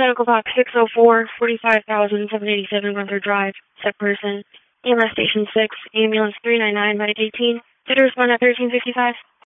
Medical Box 604, 45,787 Gunther Drive, set person. EMS Station 6, Ambulance 399, Medic 18. Did you respond at 1355?